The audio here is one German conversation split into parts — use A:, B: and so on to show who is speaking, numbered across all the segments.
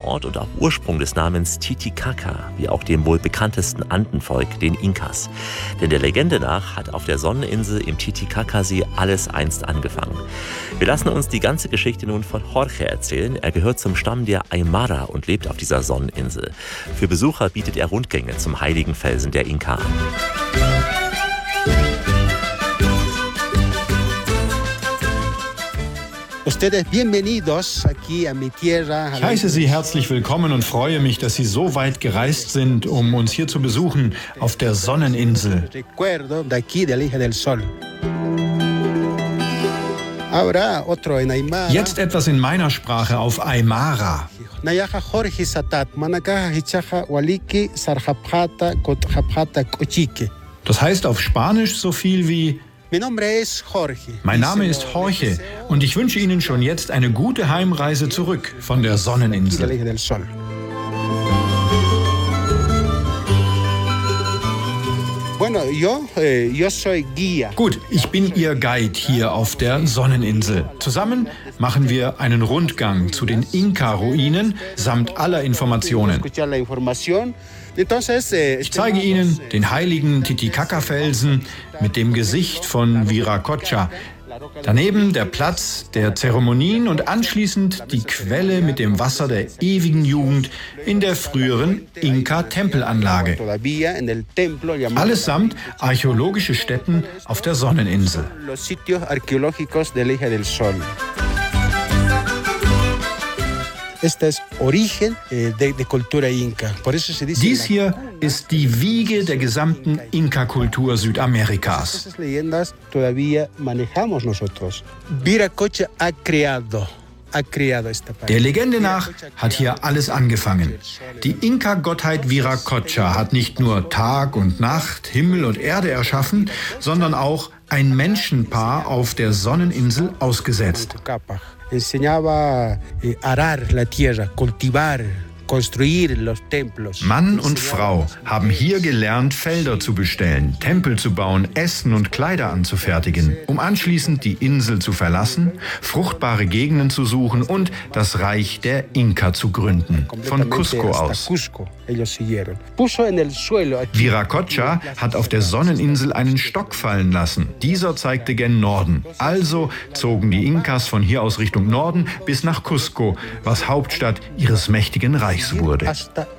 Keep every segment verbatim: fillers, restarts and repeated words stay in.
A: Ort und auch Ursprung des Namens Titicaca, wie auch dem wohl bekanntesten Andenvolk, den Inkas. Denn der Legende nach hat auf der Sonneninsel im Titicacasee alles einst angefangen. Wir lassen uns die ganze Geschichte nun von Jorge erzählen. Er gehört zum Stamm der Aymara und lebt auf dieser Sonneninsel. Für Besucher bietet er Rundgänge zum heiligen Felsen der Inka an.
B: Ich heiße Sie herzlich willkommen und freue mich, dass Sie so weit gereist sind, um uns hier zu besuchen auf der Sonneninsel. Jetzt etwas in meiner Sprache auf Aymara. Das heißt auf Spanisch so viel wie: Mein Name ist Jorge und ich wünsche Ihnen schon jetzt eine gute Heimreise zurück von der Sonneninsel. Gut, ich bin Ihr Guide hier auf der Sonneninsel. Zusammen machen wir einen Rundgang zu den Inka-Ruinen samt aller Informationen. Ich zeige Ihnen den heiligen Titicaca-Felsen mit dem Gesicht von Viracocha. Daneben der Platz der Zeremonien und anschließend die Quelle mit dem Wasser der ewigen Jugend in der früheren Inka-Tempelanlage. Allesamt archäologische Stätten auf der Sonneninsel. Dies hier ist die Wiege der gesamten Inka-Kultur Südamerikas. Der Legende nach hat hier alles angefangen. Die Inka-Gottheit Viracocha hat nicht nur Tag und Nacht, Himmel und Erde erschaffen, sondern auch ein Menschenpaar auf der Sonneninsel ausgesetzt. Mann und Frau haben hier gelernt, Felder zu bestellen, Tempel zu bauen, Essen und Kleider anzufertigen, um anschließend die Insel zu verlassen, fruchtbare Gegenden zu suchen und das Reich der Inka zu gründen, von Cusco aus. Viracocha hat auf der Sonneninsel einen Stock fallen lassen. Dieser zeigte gen Norden. Also zogen die Inkas von hier aus Richtung Norden bis nach Cusco, was Hauptstadt ihres mächtigen Reichs wurde.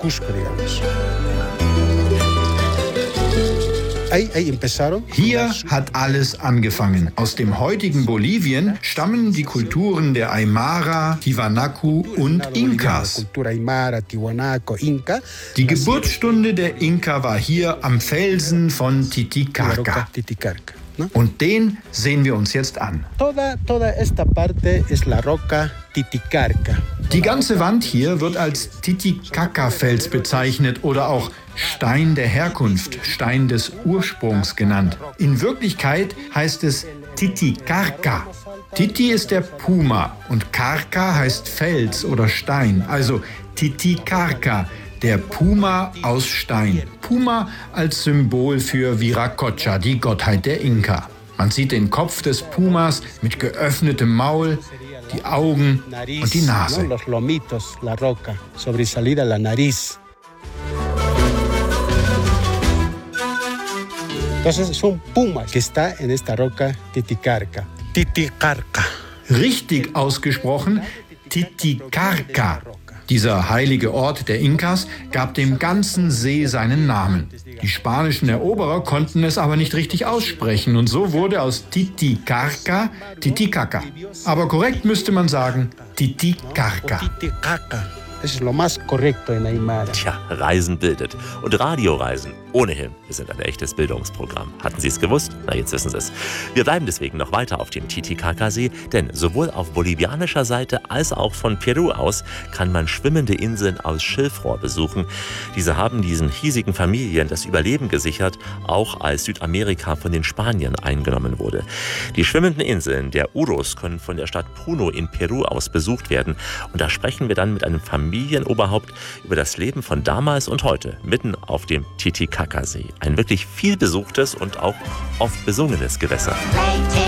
B: Hier hat alles angefangen. Aus dem heutigen Bolivien stammen die Kulturen der Aymara, Tiwanaku und Inkas. Die Geburtsstunde der Inka war hier am Felsen von Titicaca. Und den sehen wir uns jetzt an. Die ganze Wand hier wird als Titicaca-Fels bezeichnet oder auch Stein der Herkunft, Stein des Ursprungs genannt. In Wirklichkeit heißt es Titicarca. Titi ist der Puma und Carca heißt Fels oder Stein, also Titicarca. Der Puma aus Stein. Puma als Symbol für Viracocha, die Gottheit der Inka. Man sieht den Kopf des Pumas mit geöffnetem Maul, die Augen und die Nase. Richtig ausgesprochen, Titicarca. Dieser heilige Ort der Inkas gab dem ganzen See seinen Namen. Die spanischen Eroberer konnten es aber nicht richtig aussprechen und so wurde aus Titicarca Titicaca. Aber korrekt müsste man sagen Titicarca.
A: Tja, Reisen bildet. Und Radioreisen ohnehin. Wir sind ein echtes Bildungsprogramm. Hatten Sie es gewusst? Na, jetzt wissen Sie es. Wir bleiben deswegen noch weiter auf dem Titicacasee, denn sowohl auf bolivianischer Seite als auch von Peru aus kann man schwimmende Inseln aus Schilfrohr besuchen. Diese haben diesen hiesigen Familien das Überleben gesichert, auch als Südamerika von den Spaniern eingenommen wurde. Die schwimmenden Inseln der Uros können von der Stadt Puno in Peru aus besucht werden. Und da sprechen wir dann mit einem Familienoberhaupt über das Leben von damals und heute, mitten auf dem Titicacasee. Ein wirklich viel besuchtes und auch oft besungenes Gewässer.